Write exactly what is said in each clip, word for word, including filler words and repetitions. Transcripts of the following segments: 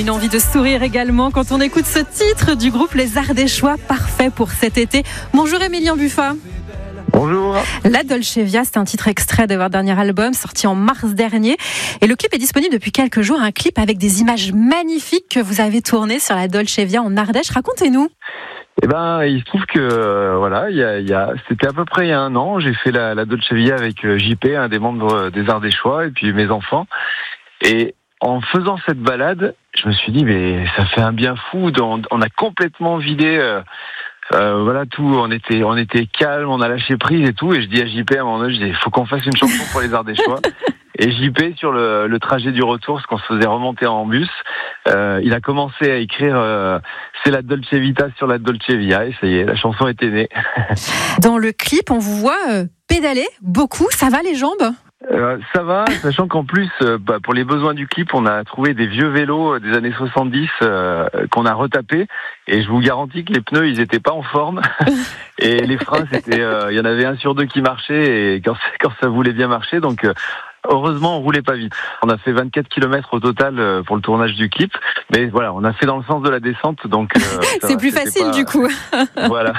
une envie de sourire également quand on écoute ce titre du groupe Les Ardéchois, parfait pour cet été. Bonjour Emilien Buffa. Bonjour. La Dolce Via, c'est un titre extrait de votre dernier album sorti en mars dernier. Et le clip est disponible depuis quelques jours, un clip avec des images magnifiques que vous avez tournées sur la Dolce Via en Ardèche. Racontez-nous. Eh ben, il se trouve que euh, voilà, il y a, il y a, c'était à peu près il y a un an, j'ai fait la, la Dolce Via avec euh, J P, un des membres des Ardéchois, et puis mes enfants. Et en faisant cette balade, je me suis dit, mais ça fait un bien fou. On, on a complètement vidé. Euh, Euh, voilà tout, on était on était calme, on a lâché prise et tout, et je dis à J P à un moment donné, je dis faut qu'on fasse une chanson pour les Ardéchois. Et J P sur le, le trajet du retour, parce qu'on se faisait remonter en bus, euh, il a commencé à écrire euh, c'est la Dolce Vita sur la Dolce Via, et ça y est, la chanson était née. Dans le clip, on vous voit euh, pédaler beaucoup, ça va les jambes ? Euh, ça va, sachant qu'en plus, euh, bah, pour les besoins du clip, on a trouvé des vieux vélos des années soixante-dix euh, qu'on a retapés, et je vous garantis que les pneus, ils étaient pas en forme, et les freins, c'était, il euh, y en avait un sur deux qui marchait, et quand, quand ça voulait bien marcher, donc euh, heureusement, on roulait pas vite. On a fait vingt-quatre kilomètres au total pour le tournage du clip, mais voilà, on a fait dans le sens de la descente, donc euh, c'est va, plus facile pas... du coup. Voilà.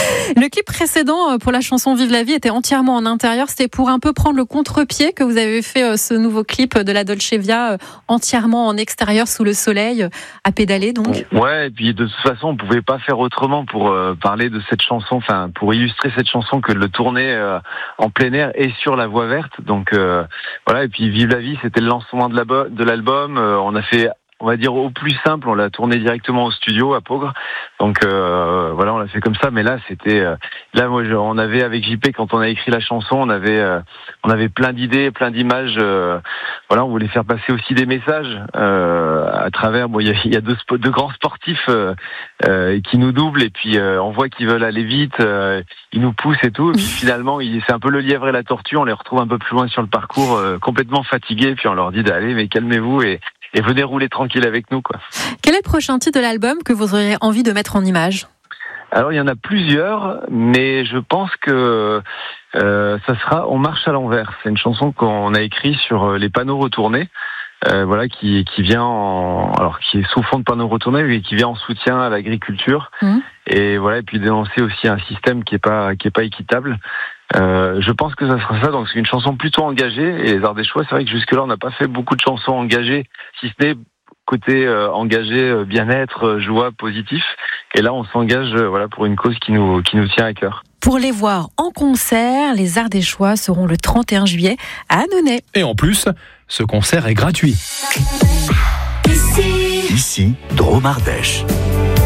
Le clip précédent pour la chanson Vive la vie était entièrement en intérieur. C'était pour un peu prendre le contre-pied que vous avez fait ce nouveau clip de la Dolce Via entièrement en extérieur sous le soleil à pédaler donc. Ouais, et puis de toute façon, on pouvait pas faire autrement pour euh, parler de cette chanson, enfin pour illustrer cette chanson que de le tourner euh, en plein air et sur la voie verte. Donc euh, voilà, et puis Vive la vie, c'était le lancement de, la bo- de l'album. Euh, on a fait, on va dire au plus simple, on l'a tourné directement au studio à Peaugres. Donc euh, voilà, on l'a fait comme ça. Mais là, c'était euh, là, moi, je, on avait avec J P quand on a écrit la chanson, on avait, euh, on avait plein d'idées, plein d'images. Euh, voilà, on voulait faire passer aussi des messages euh, à travers. Bon, il y a, il y a deux, spo- deux grands sportifs euh, euh, qui nous doublent, et puis euh, on voit qu'ils veulent aller vite, euh, ils nous poussent et tout. Et puis finalement, il, c'est un peu le lièvre et la tortue. On les retrouve un peu plus loin sur le parcours, euh, complètement fatigués. Puis on leur dit d'aller, mais calmez-vous et Et venez rouler tranquille avec nous, quoi. Quel est le prochain titre de l'album que vous auriez envie de mettre en image ? Alors, il y en a plusieurs, mais je pense que euh, ça sera On marche à l'envers. C'est une chanson qu'on a écrite sur les panneaux retournés, euh, voilà, qui, qui vient en, alors qui est sous fond de panneaux retournés, mais qui vient en soutien à l'agriculture. Mmh. Et voilà, et puis dénoncer aussi un système qui est pas qui est pas équitable. Euh, je pense que ça sera ça, donc c'est une chanson plutôt engagée, et les Ardéchois, c'est vrai que jusque-là on n'a pas fait beaucoup de chansons engagées, si ce n'est côté euh, engagé, euh, bien-être, euh, joie, positif, et là on s'engage euh, voilà, pour une cause qui nous, qui nous tient à cœur. Pour les voir en concert, les Ardéchois seront le trente et un juillet à Annonay. Et en plus, ce concert est gratuit. Ici, Ici Drôme Ardèche.